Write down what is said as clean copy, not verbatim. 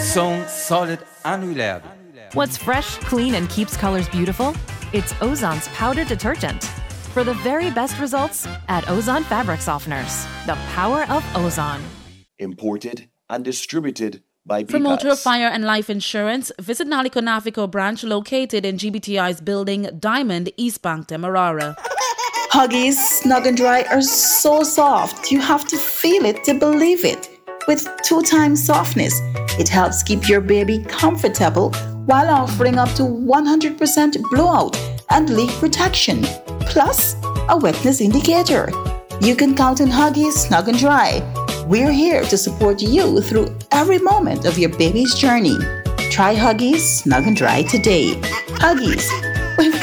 Ozone Solid Annulerde. What's fresh, clean, and keeps colors beautiful? It's Ozon's powder detergent. For the very best results, add Ozon fabric softeners. The power of Ozon. Imported and distributed by For motor, BPAS. fire and life insurance, visit Naliko Navico branch located in GBTI's building Diamond, East Bank, Demerara. Huggies Snug and Dry are so soft, you have to feel it to believe it. With 2x softness, it helps keep your baby comfortable while offering up to 100% blowout and leak protection, plus a wetness indicator. You can count on Huggies Snug and Dry. We're here to support you through every moment of your baby's journey. Try Huggies Snug and Dry today. Huggies,